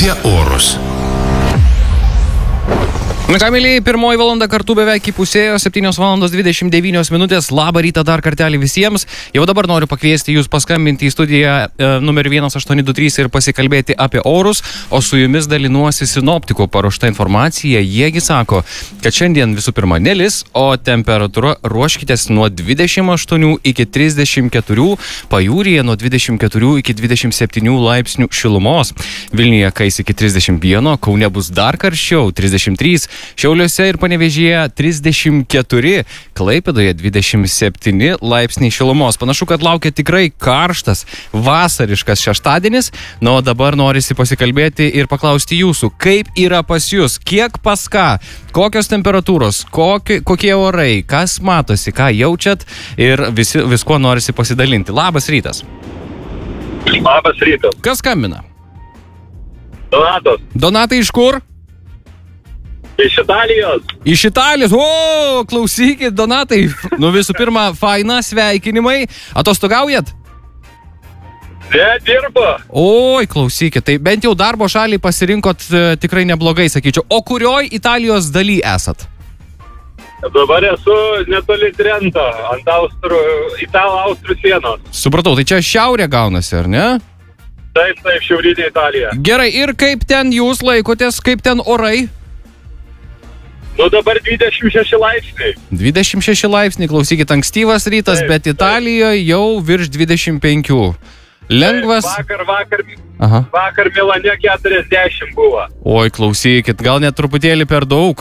apie orus. Na ką, mėlyje, pirmoji valanda kartu beveik įpusėjo, 7:29. Labą rytą dar kartelį visiems. Jau dabar noriu pakviesti jūs paskambinti į studiją numerį 1823 ir pasikalbėti apie orus, o su jumis dalinuosi sinoptikų paruošta informacija. Jiegi sako, kad šiandien visų pirma nelis, o temperatūra ruoškitės nuo 28 iki 34, pajūryje nuo 24 iki 27 laipsnių šilumos. Vilniuje kais iki 31, Kaune bus dar karščiau, 33, Šiauliuose ir Panevėžyje 34, Klaipėdoje 27 laipsniai šilumos. Panašu, kad laukia tikrai karštas, vasariškas šeštadienis. Na, o dabar norisi pasikalbėti ir paklausti jūsų, kaip yra pas jūs, kiek pas ką, kokios temperatūros, kokie orai, kas matosi, ką jaučiat ir visko norisi pasidalinti. Labas rytas. Labas rytas. Kas skambina? Donatas. Donatai iš kur? Iš Italijos. Iš Italijos. O, klausykit, Donatai. Nu visų pirma, faina, sveikinimai. Atostogaujat? Ne, dirbu. Oi, klausykit, tai bent jau darbo šalį pasirinkot tikrai neblogai, sakyčiau. O kurioj Italijos daly esat? Dabar esu netoli Trento, ant Italų-Austrų sienos. Supratau, tai čia šiaurė gaunasi, ar ne? Taip, šiaurinė Italija. Gerai, ir kaip ten jūs laikotės, kaip ten orai? Nu dabar 26 laipsniai. 26 laipsniai, klausykit, ankstyvas rytas, taip, bet Italijoje jau virš 25. Lengvas. Vakar Milane 40 buvo. Oi, klausykit, gal net truputėlį per daug.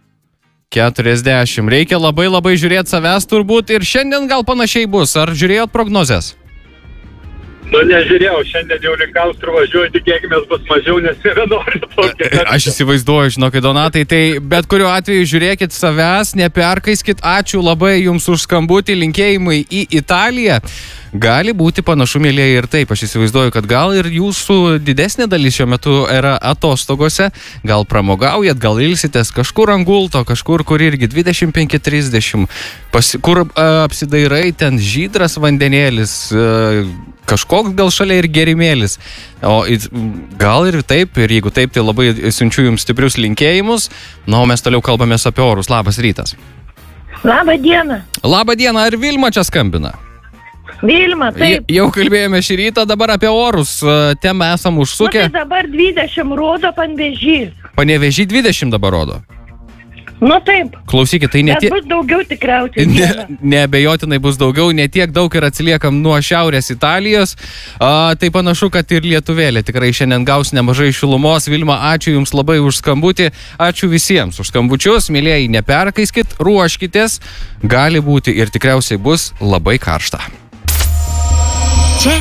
40. Reikia labai žiūrėti savęs turbūt ir šiandien gal panašiai bus. Ar žiūrėjot prognozes? Nu, nežiūrėjau, šiandien jau link Austrų važiuoju, tikėkime bus mažiau, nes nebenoriu tokį. Aš įsivaizduoju, žinokit, Donatai, tai bet kuriuo atveju žiūrėkit savęs, neperkaiskit, ačiū labai jums už skambutį, linkėjimai į Italiją. Gali būti panašu, mėlyje, ir taip, aš įsivaizduoju, kad gal ir jūsų didesnė dalis šiuo metu yra atostogose, gal pramogaujat, gal ilsitės kažkur ant gulto, kažkur, kur irgi 25-30, kur apsidairai, ten žydras vandenėlis, kažkoks gal šalia ir gerimėlis. O gal ir taip, ir jeigu taip, tai labai siunčiu jums stiprius linkėjimus. Na, o mes toliau kalbamės apie orus. Labas rytas. Labą dieną. Labą dieną, ar Vilma čia skambina? Vilma, taip. Jau kalbėjome šį rytą, dabar apie orus. Temą esam užsukę. Nu, tai dabar 20 rodo Panevėžy. Panevėžy 20 dabar rodo. Nu taip. Klausykit, tai ne tiek... Bet bus daugiau tikriausiai. Neabejotinai bus daugiau, ne tiek daug ir atsiliekam nuo šiaurės Italijos. Tai panašu, kad ir lietuvėlė tikrai šiandien gaus nemažai šilumos. Vilma, ačiū jums labai už skambutį. Ačiū visiems už skambučius. Mėlyjeji, neperkaiskit, ruoškitės. Gali būti ir tikriausiai bus labai karšta.